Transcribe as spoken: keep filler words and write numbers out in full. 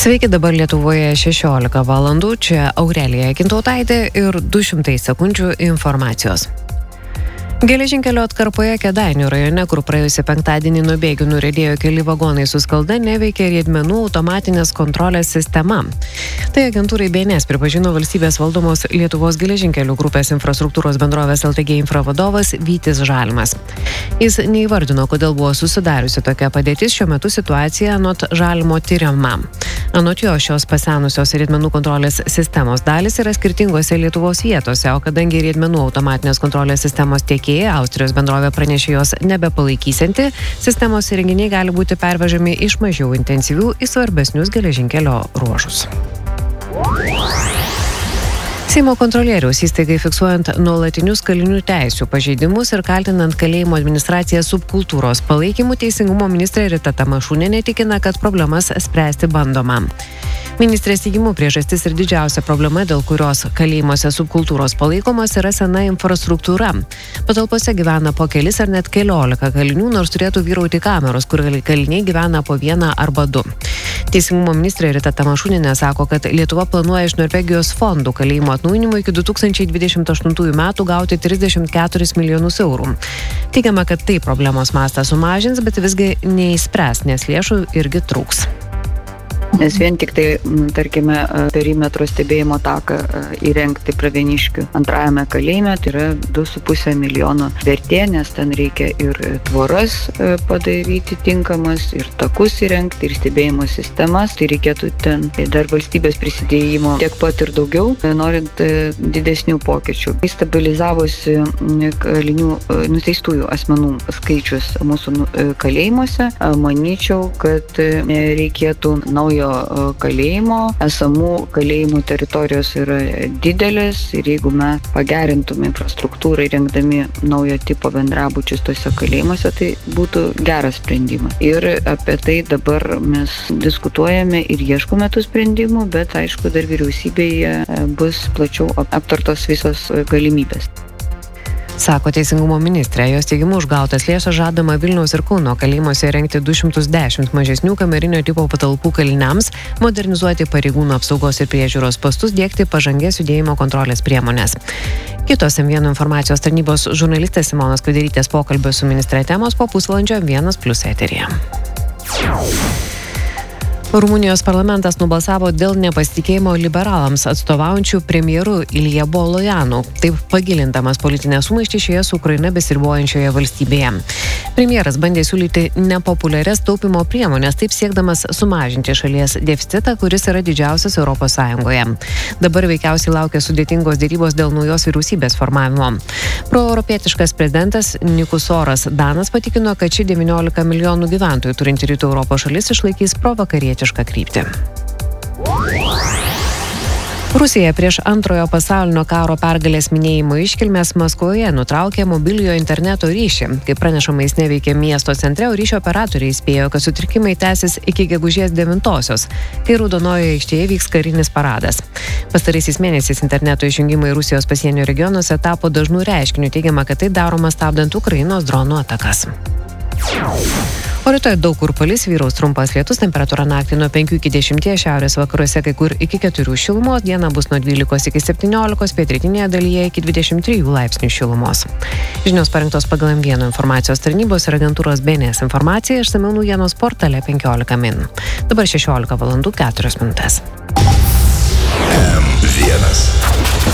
Sveiki, dabar Lietuvoje šešiolika valandų, čia Aurelija Kintautaitė ir du šimtai sekundžių informacijos. Geležinkelio atkarpoje Kėdainių rajone, kur praėjusį penktadienį nuo bėgių nuriedėjo keli vagonai su skalda, neveikia riedmenų automatinės kontrolės sistema. Tai agentūrai B N S pripažino valstybės valdomos Lietuvos geležinkelių grupės infrastruktūros bendrovės L T G Infra vadovas Vytis Žalimas. Jis neįvardino, kodėl buvo susidariusi tokia padėtis, šiuo metu situacija anot Žalimo tyriama. Anot jo, šios pasenusios riedmenų kontrolės sistemos dalis yra skirtingose Lietuvos vietose, o kadangi riedmenų automatinės kontrolės sistemos tiekėjai Austrijos bendrovė pranešė jos nebepalaikysianti, sistemos įrenginiai gali būti pervežami iš mažiau intensyvių į svarbesnius geležinkelio ruožus. Seimo kontrolieriaus įstaigai fiksuojant nuolatinius kalinių teisių pažeidimus ir kaltinant kalėjimo administraciją subkultūros palaikymu, Teisingumo ministrė Rita Tamašunienė tikina, kad problemas spręsti bandoma. Ministrės teigimu priežastis ir didžiausia problema, dėl kurios kalėjimuose subkultūros palaikomos, yra sena infrastruktūra. Patalpose gyvena po kelis ar net keliolika kalinių, nors turėtų vyrauti kameros, kur kaliniai gyvena po vieną arba du. Teisingumo ministrė Rita Tamašunienė sako, kad Lietuva planuoja iš Norvegijos fondų kalėjimo atnaujinimui iki du tūkstančiai dvidešimt aštuntųjų metų gauti trisdešimt keturis milijonus eurų. Teigiama, kad tai problemos mastą sumažins, bet visgi neįspręs, nes lėšų irgi trūks. Nes vien tik tai, tarkime, perimetro stebėjimo taką įrengti Pravieniškių antrajame kalėjime, tai yra du su puse milijono vertė, nes ten reikia ir tvoras padaryti tinkamas, ir takus įrengti, ir stebėjimo sistemas. Tai reikėtų ten dar valstybės prisidėjimo tiek pat ir daugiau, norint didesnių pokyčių. Stabilizavosi kalinių nuteistųjų asmenų skaičius mūsų kalėjimuose. Manyčiau, kad reikėtų naujo kalėjimo. Esamų kalėjimų teritorijos yra didelės ir jeigu mes pagerintume infrastruktūrą įrengdami naujo tipo bendrabučius tose kalėjimuose, tai būtų geras sprendimas. Ir apie tai dabar mes diskutuojame ir ieškome tų sprendimų, bet aišku, dar vyriausybėje bus plačiau aptartos visos galimybės. Sako Teisingumo ministrė, jos teigimu užgautas lėšas žadama Vilniaus ir Kauno kalėjimuose įrengti du šimtus dešimt mažesnių kamerinio tipo patalpų kaliniams, modernizuoti pareigūnų apsaugos ir priežiūros postus, diegti pažangės judėjimo kontrolės priemonės. Kitos M vieno informacijos tarnybos žurnalistės Simonos Kvederytės pokalbio su ministre temos po pusvalandžio vienas plius eteryje. Rumunijos parlamentas nubalsavo dėl nepasitikėjimo liberalams atstovaujančių premjeru Ilija Bolojanu, taip pagilindamas politinę sumaištį šioje su Ukraina besiribojančioje valstybėje. Premjeras bandė siūlyti nepopuliarias taupimo priemonės, taip siekdamas sumažinti šalies deficitą, kuris yra didžiausias Europos Sąjungoje. Dabar veikiausiai laukia sudėtingos dėrybos dėl naujos vyriausybės formavimo. Proeuropietiškas prezidentas Nikusoras Danas patikino, kad ši devyniolika milijonų gyventojų turinti Rytų Europos šalis išlaikys provakarietišką kryptį. Rusija prieš antrojo pasaulinio karo pergalės minėjimo iškilmės Maskvoje nutraukė mobiliojo interneto ryšį. Kaip pranešama, jis neveikė miesto centre, o ryšio operatoriai įspėjo, kad sutrikimai tęsis iki gegužės devintosios, kai Raudonojoje aikštėje vyks karinis paradas. Pastaraisiais mėnesiais interneto išjungimai Rusijos pasienio regionuose tapo dažnų reiškinių, teigiama, kad tai daroma stabdant Ukrainos dronų atakas. O rytoj daug kur palis, vyraus trumpas lietus, temperatūra naktį nuo penkių iki dešimties, šiaurės vakaruose kai kur iki keturių šilumos, diena bus nuo dvylikos iki septyniolikos, pietrytinėje dalyje iki dvidešimt trijų laipsnių šilumos. Žinios parengtos pagal M vieno informacijos tarnybos ir agentūros B N S informacija, išsamiau naujienos portale penkiolika min. Dabar šešiolika valandų keturios minutės.